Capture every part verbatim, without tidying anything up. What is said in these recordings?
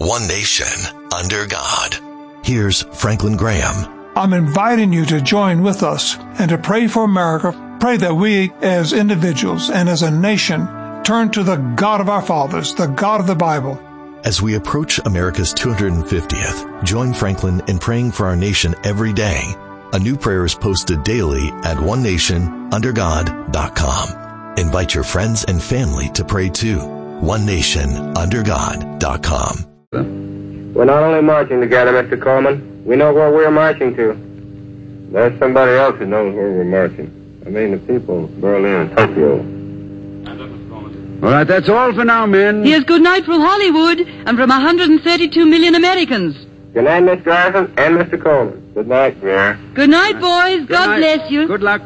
one nation, under God. Here's Franklin Graham. I'm inviting you to join with us and to pray for America. Pray that we as individuals and as a nation turn to the God of our fathers, the God of the Bible. As we approach America's two hundred fiftieth, join Franklin in praying for our nation every day. A new prayer is posted daily at one nation under god dot com. Invite your friends and family to pray too. one nation under god dot com. We're not only marching together, Mister Coleman. We know where we're marching to. There's somebody else who knows where we're marching. I mean the people of Berlin and Tokyo. All right, that's all for now, men. Here's good night from Hollywood and from one hundred thirty-two million Americans. Good night, Miss Garson and Mister Coleman. Good night, Greer. Good night, boys. Good God night. bless you. Good luck.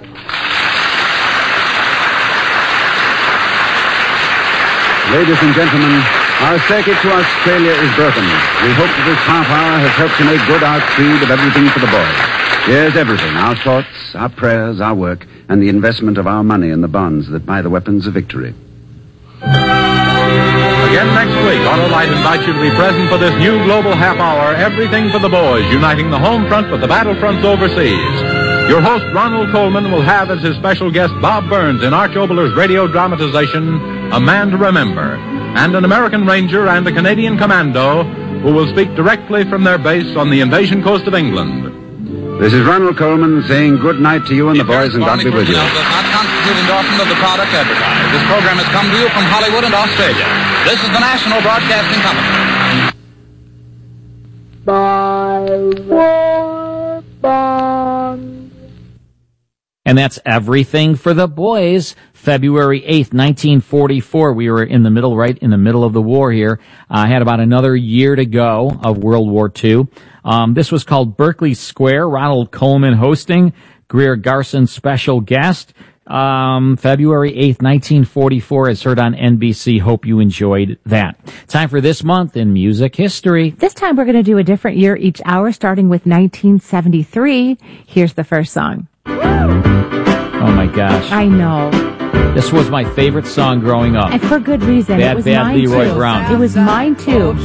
Ladies and gentlemen, our circuit to Australia is broken. We hope that this half hour has helped to make good our creed of everything for the boys. Yes, everything. Our thoughts, our prayers, our work, and the investment of our money in the bonds that buy the weapons of victory. Again next week, Autolite invites you to be present for this new global half hour, Everything for the Boys, uniting the home front with the battlefronts overseas. Your host, Ronald Coleman, will have as his special guest Bob Burns in Arch Oboler's radio dramatization, A Man to Remember, and an American Ranger and a Canadian Commando who will speak directly from their base on the invasion coast of England. This is Ronald Coleman saying good night to you and the boys, and God be with you. Does not constitute endorsement of the product advertised. This program has come to you from Hollywood and Australia. This is the National Broadcasting Company. By war bond. And that's Everything for the Boys, February eighth, nineteen forty-four. We were in the middle, right in the middle of the war here. I uh, had about another year to go of World War Two. Um, this was called Berkeley Square. Ronald Coleman hosting, Greer Garson special guest. Um, February eighth, nineteen forty-four, as heard on N B C. Hope you enjoyed that. Time for this month in music history. This time we're going to do a different year each hour, starting with nineteen seventy-three. Here's the first song. Oh my gosh. I know. This was my favorite song growing up. And for good reason. Bad, it was Bad mine Leroy too. Brown. It was mine too.